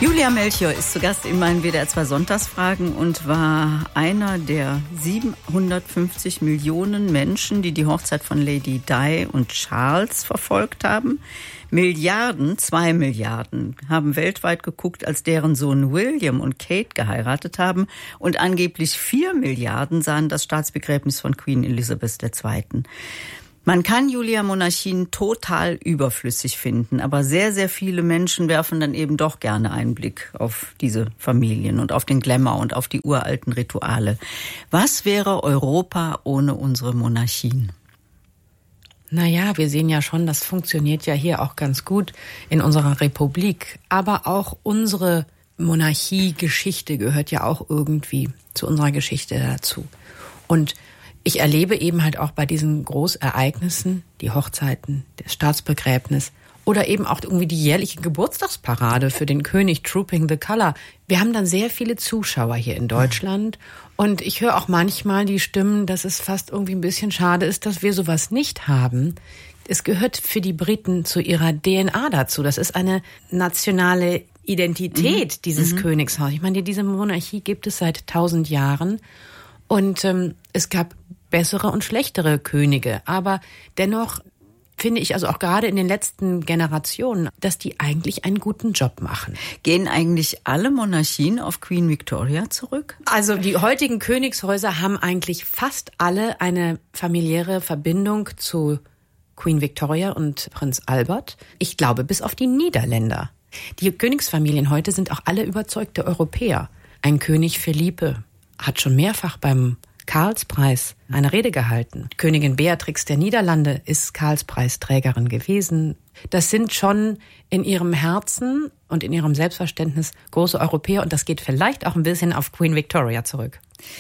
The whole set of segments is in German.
Julia Melchior ist zu Gast in meinen WDR 2 Sonntagsfragen und war einer der 750 Millionen Menschen, die die Hochzeit von Lady Di und Charles verfolgt haben. 2 Milliarden haben weltweit geguckt, als deren Sohn William und Kate geheiratet haben. Und angeblich 4 Milliarden sahen das Staatsbegräbnis von Queen Elizabeth II. Man kann, Julia, Monarchien total überflüssig finden, aber sehr, sehr viele Menschen werfen dann eben doch gerne einen Blick auf diese Familien und auf den Glamour und auf die uralten Rituale. Was wäre Europa ohne unsere Monarchien? Naja, wir sehen ja schon, das funktioniert ja hier auch ganz gut in unserer Republik. Aber auch unsere Monarchiegeschichte gehört ja auch irgendwie zu unserer Geschichte dazu. Und ich erlebe eben halt auch bei diesen Großereignissen, die Hochzeiten, das Staatsbegräbnis oder eben auch irgendwie die jährliche Geburtstagsparade für den König Trooping the Colour. Wir haben dann sehr viele Zuschauer hier in Deutschland und ich höre auch manchmal die Stimmen, dass es fast irgendwie ein bisschen schade ist, dass wir sowas nicht haben. Es gehört für die Briten zu ihrer DNA dazu. Das ist eine nationale Identität, dieses Königshaus. Ich meine, diese Monarchie gibt es seit 1000 Jahren. Und es gab bessere und schlechtere Könige. Aber dennoch finde ich, also auch gerade in den letzten Generationen, dass die eigentlich einen guten Job machen. Gehen eigentlich alle Monarchien auf Queen Victoria zurück? Also die heutigen Königshäuser haben eigentlich fast alle eine familiäre Verbindung zu Queen Victoria und Prinz Albert. Ich glaube, bis auf die Niederländer. Die Königsfamilien heute sind auch alle überzeugte Europäer. Ein König Philippe hat schon mehrfach beim Karlspreis eine Rede gehalten. Königin Beatrix der Niederlande ist Karlspreisträgerin gewesen. Das sind schon in ihrem Herzen und in ihrem Selbstverständnis große Europäer. Und das geht vielleicht auch ein bisschen auf Queen Victoria zurück.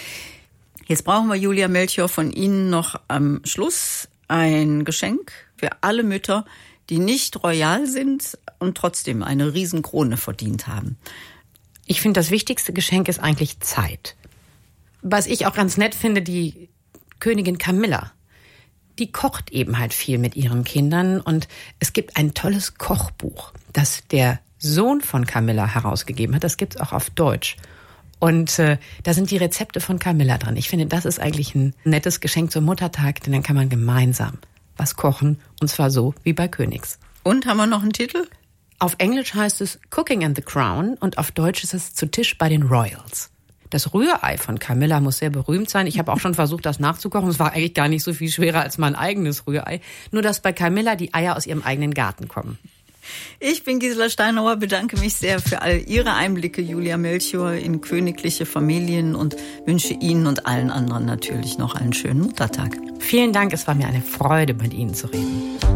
Jetzt brauchen wir, Julia Melchior, von Ihnen noch am Schluss ein Geschenk für alle Mütter, die nicht royal sind und trotzdem eine Riesenkrone verdient haben. Ich finde, das wichtigste Geschenk ist eigentlich Zeit. Was ich auch ganz nett finde, die Königin Camilla, die kocht eben halt viel mit ihren Kindern und es gibt ein tolles Kochbuch, das der Sohn von Camilla herausgegeben hat. Das gibt's auch auf Deutsch. Und da sind die Rezepte von Camilla drin. Ich finde, das ist eigentlich ein nettes Geschenk zum Muttertag, denn dann kann man gemeinsam was kochen und zwar so wie bei Königs. Und haben wir noch einen Titel? Auf Englisch heißt es Cooking and the Crown und auf Deutsch ist es Zu Tisch bei den Royals. Das Rührei von Camilla muss sehr berühmt sein. Ich habe auch schon versucht, das nachzukochen. Es war eigentlich gar nicht so viel schwerer als mein eigenes Rührei. Nur, dass bei Camilla die Eier aus ihrem eigenen Garten kommen. Ich bin Gisela Steinauer, bedanke mich sehr für all Ihre Einblicke, Julia Melchior, in königliche Familien und wünsche Ihnen und allen anderen natürlich noch einen schönen Muttertag. Vielen Dank, es war mir eine Freude, mit Ihnen zu reden.